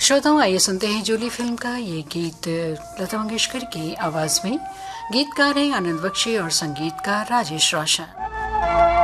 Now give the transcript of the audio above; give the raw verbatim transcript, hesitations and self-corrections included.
श्रोताओं, आइए सुनते हैं जूली फिल्म का ये गीत लता मंगेशकर की आवाज में। गीतकार हैं आनंद बख्शी और संगीतकार राजेश रोशन।